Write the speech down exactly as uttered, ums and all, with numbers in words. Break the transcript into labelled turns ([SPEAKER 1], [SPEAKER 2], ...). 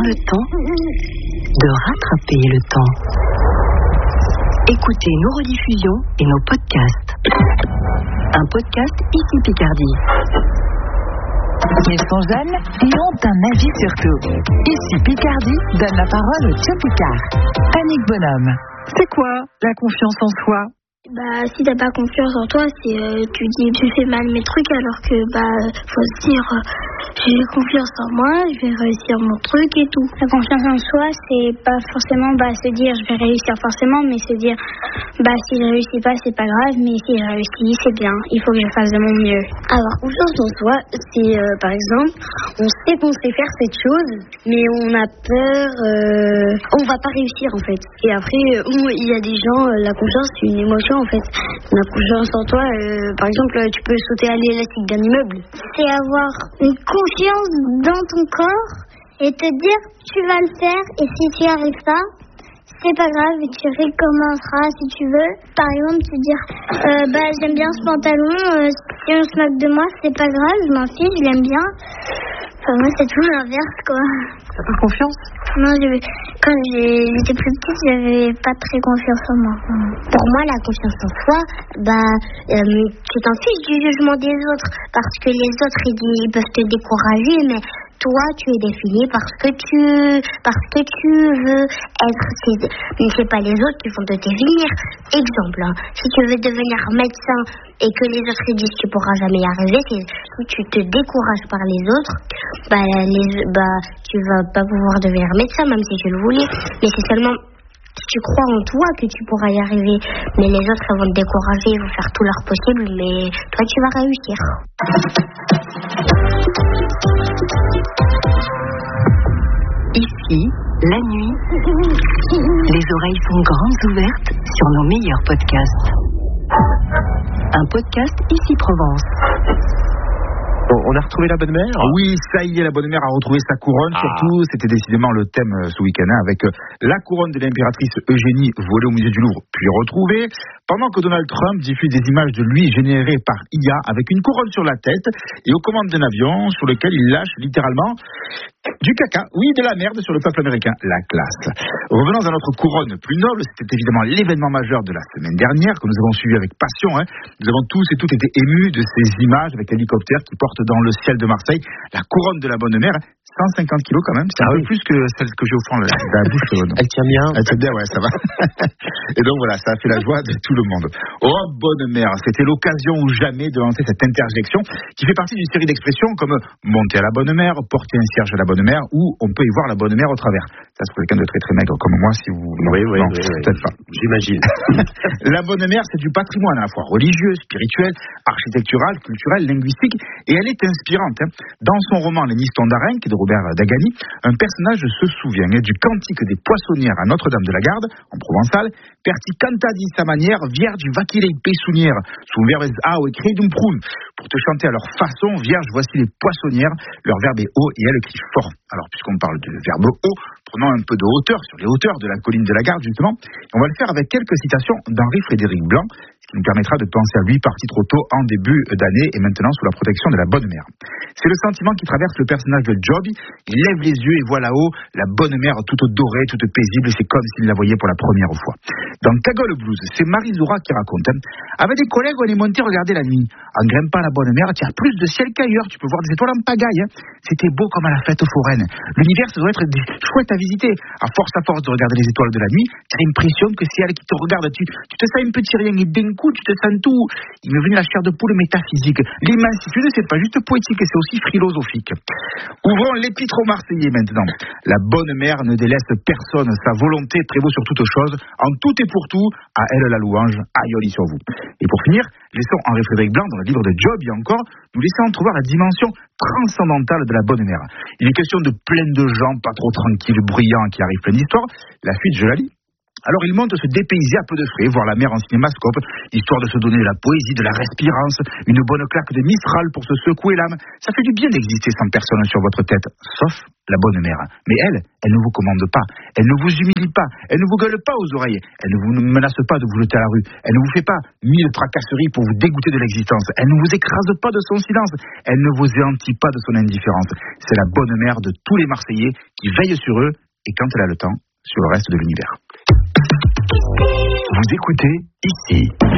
[SPEAKER 1] le temps de rattraper le temps. Écoutez nos rediffusions et nos podcasts. Un podcast Ici Picardie.
[SPEAKER 2] Ils sont jeunes et ont un avis sur tout. Ici Picardie donne la parole au Joe Picard. Annick Bonhomme.
[SPEAKER 3] C'est quoi la confiance en soi?
[SPEAKER 4] Bah, si t'as pas confiance en toi, c'est euh, tu dis tu fais mal mes trucs, alors que bah faut se dire euh, j'ai confiance en moi, je vais réussir mon truc et tout.
[SPEAKER 5] La confiance en soi, c'est pas forcément bah se dire je vais réussir forcément, mais se dire bah si je réussis pas c'est pas grave, mais si je réussis c'est bien, il faut que je fasse de mon mieux.
[SPEAKER 6] Alors confiance en soi, c'est euh, par exemple on sait qu'on sait faire cette chose, mais on a peur, euh, on va pas réussir en fait. Et après il y a des gens, euh, la confiance c'est une émotion. En fait, la confiance en toi, euh, par exemple, tu peux sauter à l'élastique d'un immeuble.
[SPEAKER 5] C'est avoir une confiance dans ton corps et te dire tu vas le faire, et si tu n'y arrives pas, c'est pas grave et tu recommenceras si tu veux. Par exemple, te dire euh, bah j'aime bien ce pantalon, euh, si on se moque de moi, c'est pas grave, je m'en fiche, je l'aime bien. Enfin, moi, c'est tout l'inverse, quoi.
[SPEAKER 3] T'as pas confiance?
[SPEAKER 5] Non, je, quand j'étais plus petite, j'avais pas très confiance en moi.
[SPEAKER 6] Pour moi, la confiance en soi, bah, euh, tu t'en fiches du jugement des autres, parce que les autres, ils, ils peuvent te décourager, mais toi, tu es défini parce que tu, parce que tu veux être. C'est, c'est pas les autres qui vont te définir. Exemple, hein, si tu veux devenir médecin et que les autres disent que tu pourras jamais y arriver, c'est, si tu te décourages par les autres, bah, les, bah, tu vas pas pouvoir devenir médecin même si tu le voulais. Mais c'est seulement si tu crois en toi que tu pourras y arriver. Mais les autres vont te décourager, ils vont faire tout leur possible, mais toi tu vas réussir.
[SPEAKER 1] Ici, la nuit, les oreilles sont grandes ouvertes sur nos meilleurs podcasts. Un podcast Ici Provence.
[SPEAKER 7] On a retrouvé la bonne mère?
[SPEAKER 8] Oui, ça y est, la bonne mère a retrouvé sa couronne. Ah. Surtout, c'était décidément le thème ce week-end, hein, avec la couronne de l'impératrice Eugénie volée au musée du Louvre, puis retrouvée. Pendant que Donald Trump diffuse des images de lui générées par I A avec une couronne sur la tête et aux commandes d'un avion sur lequel il lâche littéralement du caca, oui, de la merde sur le peuple américain. La classe. Revenons à notre couronne plus noble. C'était évidemment l'événement majeur de la semaine dernière que nous avons suivi avec passion. Hein. Nous avons tous et toutes été émus de ces images avec l'hélicoptère qui porte dans le ciel de Marseille la couronne de la bonne mère. cent cinquante kilos quand même, c'est ah un oui. peu plus que celle que j'ai au fond de la bouche.
[SPEAKER 7] Elle tient bien.
[SPEAKER 8] Elle tient bien, ouais, ça va. Et donc voilà, ça a fait la joie de tout le monde. Oh, bonne mère, c'était l'occasion ou jamais de lancer cette interjection qui fait partie d'une série d'expressions comme monter à la bonne mère, porter un cierge à la bonne mère, ou on peut y voir la bonne mère au travers. Ça, c'est pour quelqu'un de très très maigre comme moi, si vous...
[SPEAKER 7] Oui, oui,
[SPEAKER 8] non,
[SPEAKER 7] oui, oui,
[SPEAKER 8] peut-être pas.
[SPEAKER 7] J'imagine.
[SPEAKER 8] La bonne mère, c'est du patrimoine à la fois religieux, spirituel, architectural, culturel, linguistique, et elle est inspirante. Hein. Dans son roman Les Nistons d'Arenc de Robert Dagani, un personnage se souvient hein, du cantique des poissonnières à Notre-Dame de la Garde, en provençal, perti canta di sa manière, vierge vacillei peçonnière, sous verbes a ou écrit d'un proum. Pour te chanter à leur façon, vierge, voici les poissonnières, leur verbe est haut et elles crient fort. Alors, puisqu'on parle de verbe haut, prenons un peu de hauteur sur les hauteurs de la colline de la Garde, justement. On va le faire avec quelques citations d'Henri Frédéric Blanc, ce qui nous permettra de penser à lui parti trop tôt en début d'année et maintenant sous la protection de la bonne mère. C'est le sentiment qui traverse le personnage de Joby. Il lève les yeux et voit là-haut la bonne mère toute dorée, toute paisible, et c'est comme s'il la voyait pour la première fois. Dans Cagole Blues, c'est Marie Zoura qui raconte. Hein. Avec des collègues, on est monté regarder la nuit. En grimpant la bonne mère, tu as plus de ciel qu'ailleurs, tu peux voir des étoiles en pagaille. Hein. C'était beau comme à la fête foraine. L'univers, ça doit être chouette à visiter. À force à force de regarder les étoiles de la nuit, tu as l'impression que c'est elle qui te regarde. Tu, tu te sens un petit rien et d'un coup, tu te sens tout. Il m'est venu la chair de poule métaphysique. L'immensitude, c'est pas juste poétique, c'est aussi philosophique. Ouvrons l'épître aux Marseillais maintenant. La bonne mère ne délaisse personne. Sa volonté prévaut sur toute chose. En tout et pour tout, à elle la louange. Aïoli sur vous. Et pour finir, laissons Henri Frédéric Blanc, dans le livre de Job, il y a encore, nous laisser entrevoir la dimension transcendantale de la bonne mère. Il est question de plein de gens pas trop tranquilles, bruyants, qui arrivent plein d'histoires. La suite, je la lis. Alors ils montent se dépayser à peu de frais, voir la mer en cinémascope, histoire de se donner de la poésie, de la respirance, une bonne claque de Mistral pour se secouer l'âme. Ça fait du bien d'exister sans personne sur votre tête, sauf la bonne mère. Mais elle, elle ne vous commande pas, elle ne vous humilie pas, elle ne vous gueule pas aux oreilles, elle ne vous menace pas de vous jeter à la rue, elle ne vous fait pas mille tracasseries pour vous dégoûter de l'existence, elle ne vous écrase pas de son silence, elle ne vous éantit pas de son indifférence. C'est la bonne mère de tous les Marseillais qui veille sur eux et quand elle a le temps, sur le reste de l'univers.
[SPEAKER 1] Vous écoutez ici.